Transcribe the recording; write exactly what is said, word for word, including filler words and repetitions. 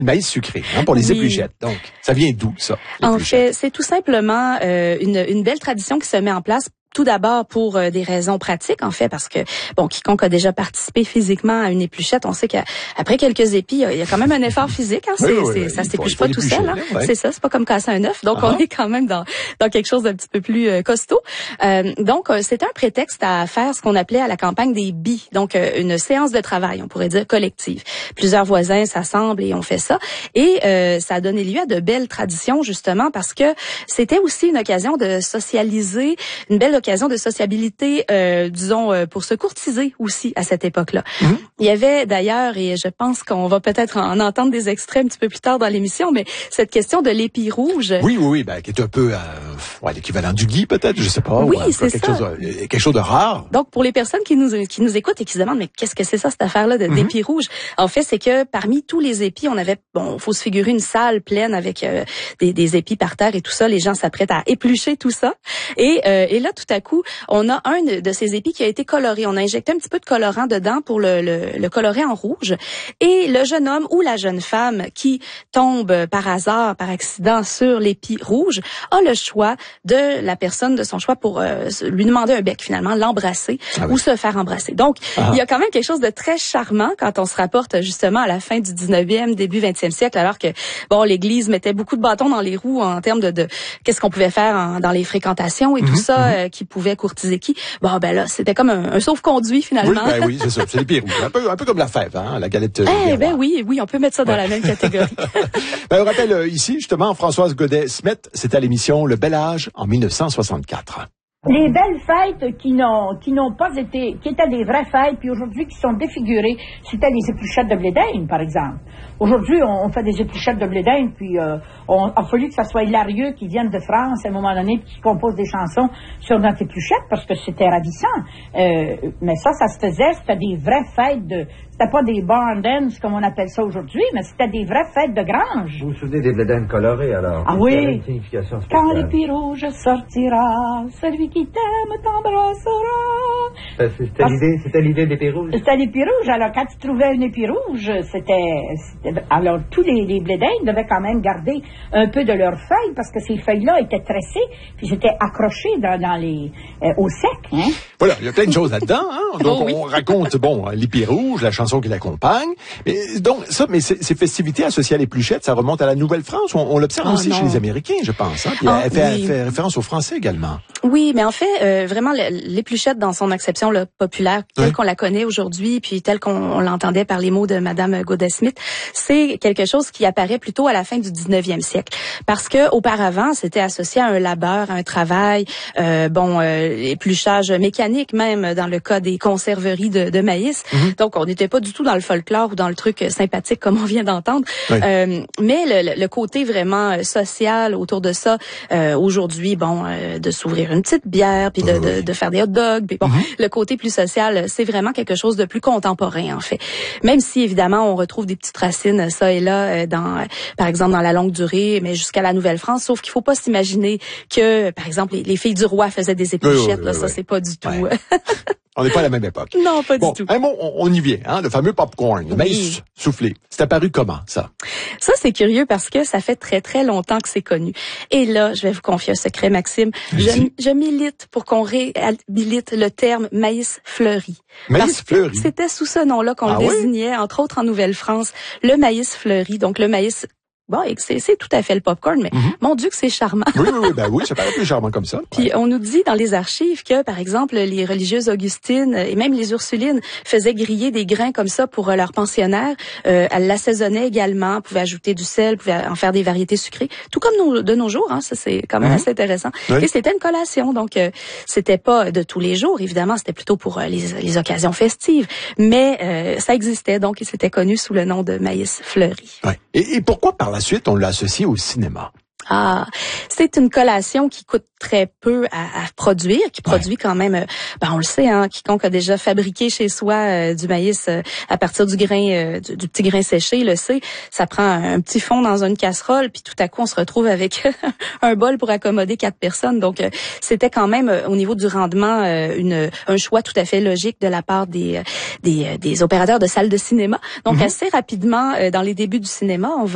maïs sucré, hein, pour les oui. épluchettes. Donc, ça vient d'où, ça? En fait, c'est tout simplement euh, une, une belle tradition qui se met en place. Tout d'abord pour euh, des raisons pratiques, en fait, parce que, bon, quiconque a déjà participé physiquement à une épluchette, on sait qu'après quelques épis, il y a quand même un effort physique. Hein, c'est, oui, oui, c'est, oui, ça il s'épluche faut, pas tout seul. Hein, ouais. C'est ça, c'est pas comme casser un œuf. Donc, uh-huh. on est quand même dans, dans quelque chose d'un petit peu plus euh, costaud. Euh, donc, euh, c'est un prétexte à faire ce qu'on appelait à la campagne des billes. Donc, euh, une séance de travail, on pourrait dire collective. Plusieurs voisins s'assemblent et on fait ça. Et euh, ça a donné lieu à de belles traditions, justement, parce que c'était aussi une occasion de socialiser, une belle occasion de sociabilité. Euh, disons, euh, pour se courtiser aussi à cette époque-là. Mmh. Il y avait d'ailleurs, et je pense qu'on va peut-être en entendre des extraits un petit peu plus tard dans l'émission, mais cette question de l'épi rouge. Oui, oui, oui, ben, qui est un peu euh, ouais, l'équivalent du gui, peut-être, je sais pas. Oui, ou, c'est quelque ça. Chose, euh, quelque chose de rare. Donc, pour les personnes qui nous qui nous écoutent et qui se demandent, mais qu'est-ce que c'est ça, cette affaire-là de, mmh. d'épi rouge? En fait, c'est que parmi tous les épis, on avait, bon, faut se figurer une salle pleine avec euh, des, des épis par terre et tout ça. Les gens s'apprêtent à éplucher tout ça. Et, euh, et là, tout à coup, on a un de ces épis qui a été coloré. On a injecté un petit peu de colorant dedans pour le, le, le colorer en rouge. Et le jeune homme ou la jeune femme qui tombe par hasard, par accident sur l'épi rouge, a le choix de la personne de son choix pour euh, lui demander un bec, finalement, l'embrasser ah oui. ou se faire embrasser. Donc, ah. il y a quand même quelque chose de très charmant quand on se rapporte justement à la fin du dix-neuvième, début vingtième siècle, alors que, bon, l'Église mettait beaucoup de bâtons dans les roues en termes de, de qu'est-ce qu'on pouvait faire en, dans les fréquentations et mm-hmm, tout ça, mm-hmm. euh, qui pouvait courtiser qui. Bon, ben là, c'était comme un, un sauf-conduit, finalement. Oui, ben oui, c'est ça. C'est l'épi rouge. Un peu, un peu comme la fève, hein, la galette. Eh ben oui, oui, on peut mettre ça dans ouais. la même catégorie. Ben, on rappelle euh, ici, justement, Françoise Godet-Smet, c'était à l'émission Le Bel Âge en mille neuf cent soixante-quatre. Les belles fêtes qui n'ont qui n'ont pas été, qui étaient des vraies fêtes, puis aujourd'hui qui sont défigurées, c'était les épluchettes de blé d'Inde, par exemple. Aujourd'hui, on, on fait des épluchettes de blé d'Inde, puis euh, on a fallu que ça soit Hilarieux qui vienne de France à un moment donné, puis qui compose des chansons sur notre épluchette, parce que c'était ravissant. Euh, mais ça, ça se faisait, c'était des vraies fêtes de... C'était pas des barn dance, comme on appelle ça aujourd'hui, mais c'était des vraies fêtes de grange. Vous vous souvenez des blé d'Inde colorés, alors? Ah oui! Une signification spéciale. Quand l'épi rouge sortira, celui qui t'aime t'embrassera. C'était l'idée, c'était l'idée de l'épi rouge? C'était l'épi rouge. Alors, quand tu trouvais un épi rouge, c'était, c'était... Alors, tous les, les blé d'Inde devaient quand même garder un peu de leurs feuilles, parce que ces feuilles-là étaient tressées, puis c'était accroché dans, dans les, euh, au sec, hein? Voilà, il y a plein de choses là-dedans, hein? Donc, oh, oui. on raconte, bon, l'épi rouge, la chanson qui l'accompagne. Mais, donc, ça, mais ces, ces festivités associées à l'épluchette, ça remonte à la Nouvelle-France. On, on l'observe oh, aussi non. chez les Américains, je pense, hein? Puis oh, elle, fait, oui. elle fait référence aux Français également. Oui, mais en fait, euh, vraiment, l'épluchette dans son acception là, populaire, telle oui. qu'on la connaît aujourd'hui, puis telle qu'on l'entendait par les mots de Madame Godet-Smith, c'est quelque chose qui apparaît plutôt à la fin du dix-neuvième siècle. Parce que auparavant, c'était associé à un labeur, à un travail, euh, bon, euh, épluchage mécanique même dans le cas des conserveries de, de maïs. Mm-hmm. Donc, on n'était pas du tout dans le folklore ou dans le truc sympathique comme on vient d'entendre. Oui. Euh, mais le, le côté vraiment social autour de ça, euh, aujourd'hui, bon, euh, de s'ouvrir une petite bière, puis de, oui. de, de faire des hot dogs, puis bon, mm-hmm. le côté plus social, c'est vraiment quelque chose de plus contemporain en fait. Même si évidemment on retrouve des petites racines ça et là dans, par exemple dans la longue durée, mais jusqu'à la Nouvelle-France. Sauf qu'il faut pas s'imaginer que, par exemple, les, les filles du roi faisaient des épluchettes. Oui, oui, oui, là, oui, ça oui. c'est pas du tout. Ouais. On n'est pas à la même époque. Non, pas bon, du tout. Un mot, on, on y vient, hein, le fameux popcorn, le oui. maïs soufflé. C'est apparu comment, ça? Ça, c'est curieux parce que ça fait très, très longtemps que c'est connu. Et là, je vais vous confier un secret, Maxime. Je, je milite pour qu'on réhabilite le terme maïs fleuri. Maïs fleuri? C'était sous ce nom-là qu'on ah, le désignait, oui? entre autres en Nouvelle-France, le maïs fleuri. Donc, le maïs... Bon, c'est, c'est tout à fait le popcorn, mais mm-hmm. mon Dieu que c'est charmant. Oui, oui, oui, ben oui, ça paraît plus charmant comme ça. Puis ouais. on nous dit dans les archives que, par exemple, les religieuses augustines et même les ursulines faisaient griller des grains comme ça pour leurs pensionnaires. Euh, elles l'assaisonnaient également, pouvaient ajouter du sel, pouvaient en faire des variétés sucrées, tout comme nos, de nos jours. Hein, ça c'est quand même mm-hmm. assez intéressant. Oui. Et c'était une collation, donc euh, c'était pas de tous les jours, évidemment, c'était plutôt pour euh, les, les occasions festives, mais euh, ça existait, donc et c'était connu sous le nom de maïs fleuri. Ouais. Et, et pourquoi par la suite on l'a associé au cinéma? Ah, c'est une collation qui coûte très peu à, à produire, qui produit ouais. quand même, euh, ben on le sait, hein, quiconque a déjà fabriqué chez soi euh, du maïs euh, à partir du grain, euh, du, du petit grain séché, le sait. Ça prend un, un petit fond dans une casserole, puis tout à coup on se retrouve avec un bol pour accommoder quatre personnes. Donc euh, c'était quand même euh, au niveau du rendement euh, une un choix tout à fait logique de la part des des, des opérateurs de salles de cinéma. Donc mm-hmm. assez rapidement euh, dans les débuts du cinéma, on va